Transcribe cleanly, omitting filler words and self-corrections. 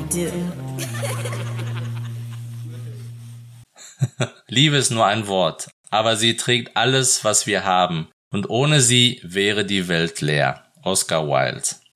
do. Liebe ist nur ein Wort, aber sie trägt alles, was wir haben. Und ohne sie wäre die Welt leer. Oscar Wilde.